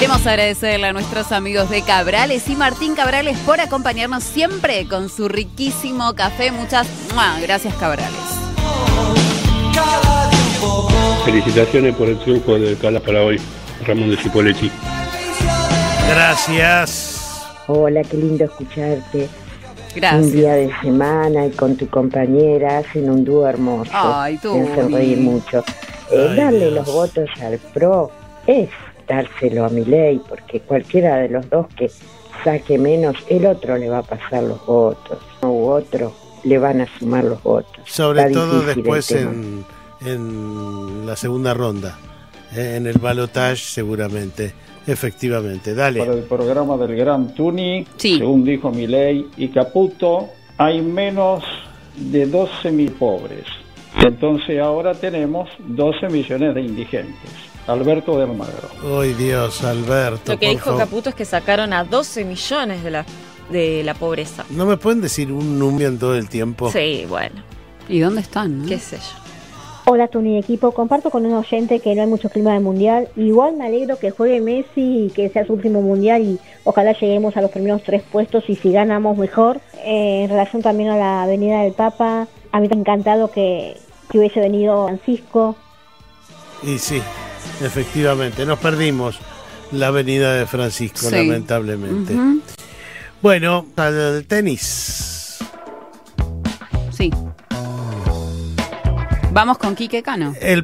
Queremos agradecerle a nuestros amigos de Cabrales y Martín Cabrales por acompañarnos siempre con su riquísimo café. Muchas gracias, Cabrales. Felicitaciones por el triunfo de Cala para hoy, Ramón de Cipolletti. Gracias. Hola, qué lindo escucharte. Gracias. Un día de semana y con tu compañera hacen un dúo hermoso. Ay, tú. Me hacen reír mucho. Darle los votos al PRO es dárselo a Milei, porque cualquiera de los dos que saque menos, el otro le va a pasar los votos, u otro le van a sumar los votos. Sobre Está todo difícil después el tema. en la segunda ronda, en el balotaje seguramente, efectivamente. Dale. Para el programa del Gran Tuni, Sí. según dijo Milei y Caputo, hay menos de 12.000 pobres. Entonces ahora tenemos 12 millones de indigentes. Alberto de Almagro. ¡Ay, Dios, Alberto! Lo que por dijo favor. Caputo es que sacaron a 12 millones de la pobreza. ¿No me pueden decir un número en todo el tiempo? Sí, bueno, ¿Y dónde están? qué sé yo. Hola, Tuni equipo. Comparto con un oyente que no hay mucho clima de mundial. Igual me alegro que juegue Messi y que sea su último mundial y ojalá lleguemos a los primeros 3 puestos y si ganamos mejor. En relación también a la venida del Papa, a mí me ha encantado que hubiese venido Francisco. Y sí, efectivamente, nos perdimos la venida de Francisco, Sí. lamentablemente. Ujú. Bueno, al tenis. Sí. Vamos con Quique Cano. El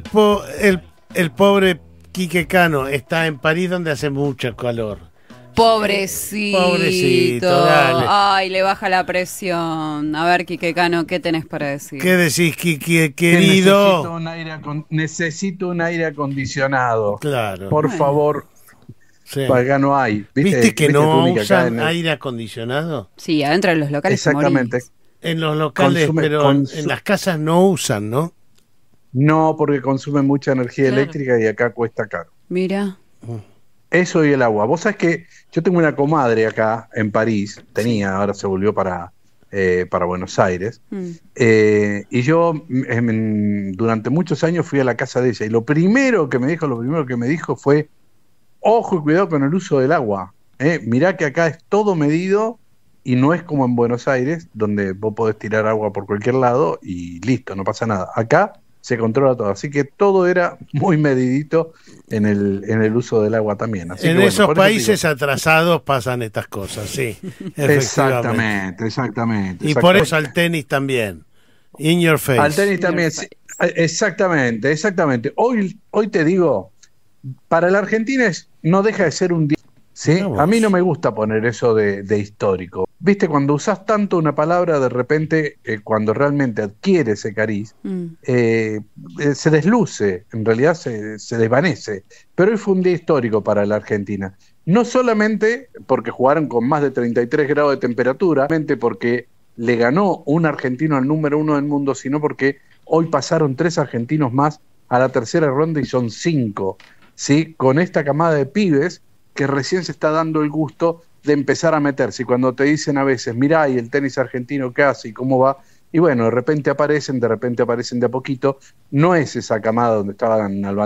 pobre Quique Cano está en París donde hace mucho calor. Pobrecito. Pobrecito, dale. Ay, le baja la presión. A ver, Quique Cano, ¿qué tenés para decir? ¿Qué decís, Quique, Que querido? necesito un aire acondicionado. Claro. Por Bueno. favor, Sí. para acá no hay. ¿Viste que no Tuni, acá usan en el- aire acondicionado? Sí, adentro de los locales. te Exactamente. morís. En los locales, pero en las casas no usan, ¿no? No, porque consume mucha energía Claro. eléctrica y acá cuesta caro. Mira. Eso y el agua. Vos sabés que yo tengo una comadre acá en París, ahora se volvió para Buenos Aires, y yo durante muchos años fui a la casa de ella, y lo primero que me dijo fue, ojo y cuidado con el uso del agua. Mirá que acá es todo medido y no es como en Buenos Aires, donde vos podés tirar agua por cualquier lado y listo, no pasa nada. Acá se controla todo, así que todo era muy medidito en el uso del agua también. Así En que, bueno, esos por eso países digo- atrasados pasan estas cosas, sí. Efectivamente. Exactamente. Y por eso al tenis también. In your face. Al tenis también, sí, exactamente. Hoy te digo, para la Argentina no deja de ser un día. ¿Sí? Mirá vos. A mí no me gusta poner eso de histórico. Viste, cuando usás tanto una palabra, de repente, cuando realmente adquiere ese cariz, se desluce, en realidad se desvanece. Pero hoy fue un día histórico para la Argentina. No solamente porque jugaron con más de 33 grados de temperatura, solamente porque le ganó un argentino al número 1 del mundo, sino porque hoy pasaron 3 argentinos más a la tercera ronda y son 5, ¿sí? Con esta camada de pibes que recién se está dando el gusto de empezar a meterse. Y cuando te dicen a veces, mirá, y el tenis argentino qué hace y cómo va, y bueno, de repente aparecen de a poquito, no es esa camada donde estaban Alba